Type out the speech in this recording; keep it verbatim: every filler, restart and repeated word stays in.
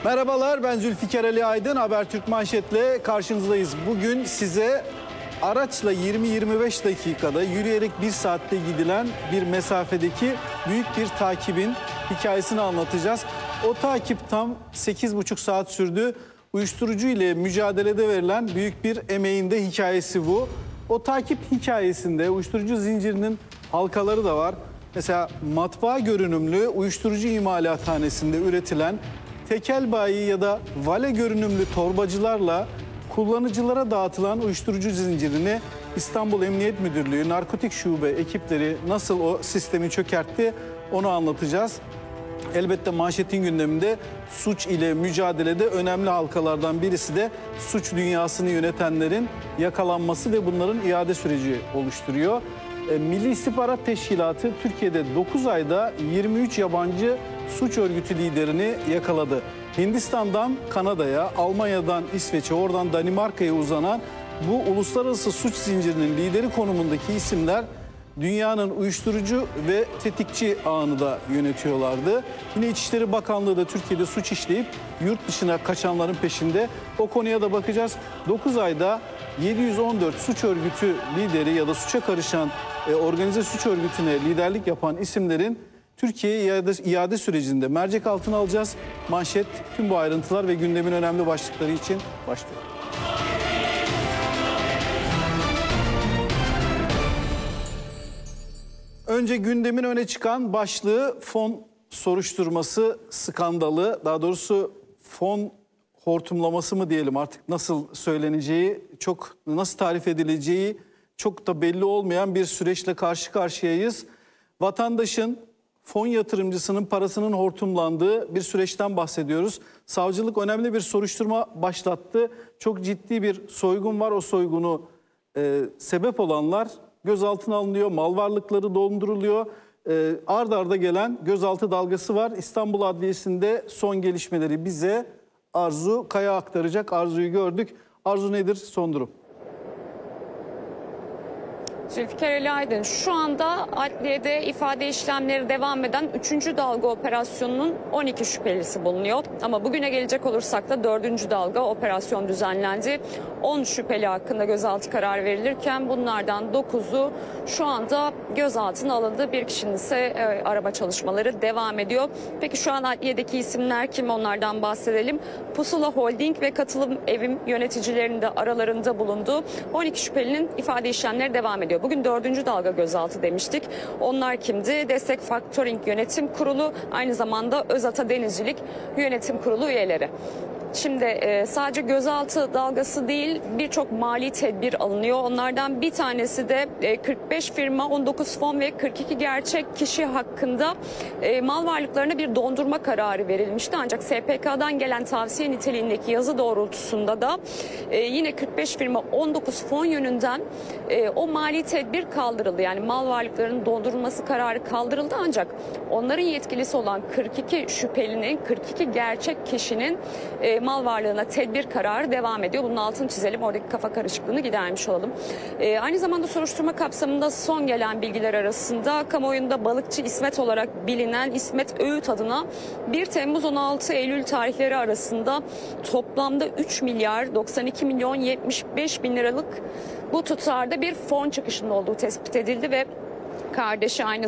Merhabalar, ben Zülfikar Ali Aydın. Habertürk Manşet'le karşınızdayız. Bugün size araçla yirmi yirmi beş dakikada, yürüyerek bir saatte gidilen bir mesafedeki büyük bir takibin hikayesini anlatacağız. O takip tam sekiz buçuk saat sürdü. Uyuşturucu ile mücadelede verilen büyük bir emeğin de hikayesi bu. O takip hikayesinde uyuşturucu zincirinin halkaları da var. Mesela matbaa görünümlü uyuşturucu imalathanesinde üretilen tekel bayi ya da vale görünümlü torbacılarla kullanıcılara dağıtılan uyuşturucu zincirini İstanbul Emniyet Müdürlüğü Narkotik Şube ekipleri nasıl o sistemi çökertti onu anlatacağız. Elbette manşetin gündeminde suç ile mücadelede önemli halkalardan birisi de suç dünyasını yönetenlerin yakalanması ve bunların iade süreci oluşturuyor. E, Milli İstihbarat Teşkilatı Türkiye'de dokuz ayda yirmi üç yabancı suç örgütü liderini yakaladı. Hindistan'dan Kanada'ya, Almanya'dan İsveç'e, oradan Danimarka'ya uzanan bu uluslararası suç zincirinin lideri konumundaki isimler dünyanın uyuşturucu ve tetikçi ağını da yönetiyorlardı. Yine İçişleri Bakanlığı da Türkiye'de suç işleyip yurt dışına kaçanların peşinde. O konuya da bakacağız. dokuz ayda yedi yüz on dört suç örgütü lideri ya da suça karışan e, organize suç örgütüne liderlik yapan isimlerin Türkiye'ye iade, iade sürecinde mercek altına alacağız. Manşet tüm bu ayrıntılar ve gündemin önemli başlıkları için başlıyor. Önce gündemin öne çıkan başlığı fon soruşturması skandalı. Daha doğrusu fon hortumlaması mı diyelim, artık nasıl söyleneceği, çok nasıl tarif edileceği çok da belli olmayan bir süreçle karşı karşıyayız. Vatandaşın, fon yatırımcısının parasının hortumlandığı bir süreçten bahsediyoruz. Savcılık önemli bir soruşturma başlattı. Çok ciddi bir soygun var. O soygunu e, sebep olanlar gözaltına alınıyor, mal varlıkları donduruluyor. E, ard arda gelen gözaltı dalgası var. İstanbul Adliyesi'nde son gelişmeleri bize Arzu Kaya aktaracak. Arzu'yu gördük. Arzu, nedir son durum? Zülfikar Ali Aydın, şu anda adliyede ifade işlemleri devam eden üçüncü dalga operasyonunun on iki şüphelisi bulunuyor. Ama bugüne gelecek olursak da dördüncü dalga operasyon düzenlendi. on şüpheli hakkında gözaltı kararı verilirken bunlardan dokuzu şu anda gözaltına alındı. Bir kişinin ise e, araba çalışmaları devam ediyor. Peki şu an adliyedeki isimler kim, onlardan bahsedelim. Pusula Holding ve Katılım Evim yöneticilerinin de aralarında bulunduğu on iki şüphelinin ifade işlemleri devam ediyor. Bugün dördüncü dalga gözaltı demiştik. Onlar kimdi? Destek Factoring Yönetim Kurulu, aynı zamanda Özata Denizcilik Yönetim Kurulu üyeleri. Şimdi e, sadece gözaltı dalgası değil, birçok mali tedbir alınıyor. Onlardan bir tanesi de e, kırk beş firma, on dokuz fon ve kırk iki gerçek kişi hakkında e, mal varlıklarına bir dondurma kararı verilmişti. Ancak S P K'dan gelen tavsiye niteliğindeki yazı doğrultusunda da e, yine kırk beş firma, on dokuz fon yönünden e, o mali tedbir kaldırıldı. Yani mal varlıklarının dondurulması kararı kaldırıldı, ancak onların yetkilisi olan kırk iki şüphelinin, kırk iki gerçek kişinin e, mal varlığına tedbir kararı devam ediyor. Bunun altını çizelim, oradaki kafa karışıklığını gidermiş olalım. Ee, aynı zamanda soruşturma kapsamında son gelen bilgiler arasında kamuoyunda balıkçı İsmet olarak bilinen İsmet Öğüt adına bir Temmuz on altı Eylül tarihleri arasında toplamda üç milyar doksan iki milyon yetmiş beş bin liralık bu tutarda bir fon çıkışının olduğu tespit edildi ve kardeşi aynı